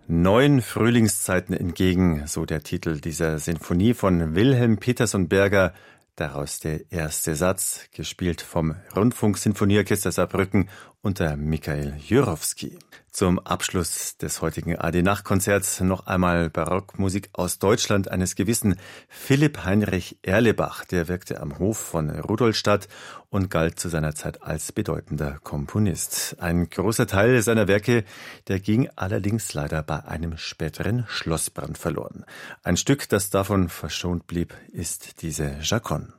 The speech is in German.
Neuen Frühlingszeiten entgegen, so der Titel dieser Sinfonie von Wilhelm Petersson-Berger. Daraus der erste Satz, gespielt vom Rundfunksinfonieorchester Saarbrücken unter Michael Jurowski. Zum Abschluss des heutigen AD-Nachtkonzerts noch einmal Barockmusik aus Deutschland eines gewissen Philipp Heinrich Erlebach. Der wirkte am Hof von Rudolstadt und galt zu seiner Zeit als bedeutender Komponist. Ein großer Teil seiner Werke, der ging allerdings leider bei einem späteren Schlossbrand verloren. Ein Stück, das davon verschont blieb, ist diese Chaconne.